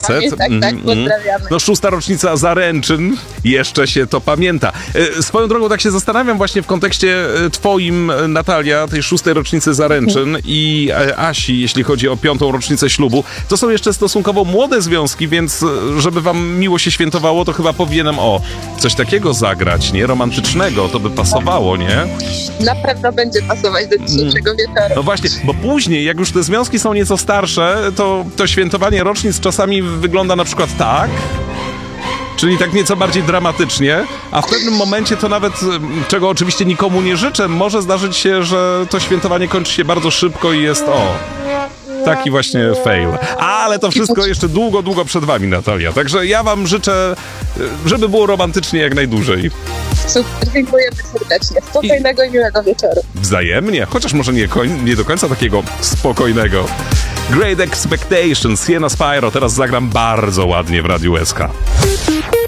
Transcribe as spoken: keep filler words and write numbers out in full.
facet. Tak, tak, tak, pozdrawiamy. No szósta rocznica zaręczyn, jeszcze się to pamięta. E, Swoją drogą tak się zastanawiam właśnie w kontekście e, twoim, e, Natalia, tej szóstej rocznicy zaręczyn i e, Asi, jeśli chodzi o piątą rocznicę ślubu. To są jeszcze stosunkowo młode związki, więc e, żeby wam miło się świętowało, to chyba powinienem o coś takiego zagrać, nie? Romantycznego, to by pasowało, nie? Na pewno będzie pasować do dzisiejszego wieczoru. No właśnie, bo później, jak już te związki są nieco starsze, to, to świętowanie rocznic czasami wygląda na przykład tak, czyli tak nieco bardziej dramatycznie, a w pewnym momencie to nawet, czego oczywiście nikomu nie życzę, może zdarzyć się, że to świętowanie kończy się bardzo szybko i jest o... Taki właśnie fail. Ale to wszystko jeszcze długo, długo przed wami, Natalia. Także ja wam życzę, żeby było romantycznie jak najdłużej. Super, dziękujemy serdecznie. Spokojnego i miłego wieczoru. Wzajemnie, chociaż może nie, koń, nie do końca takiego spokojnego. Great Expectations, Sienna Spyro, teraz zagram bardzo ładnie w Radiu S K.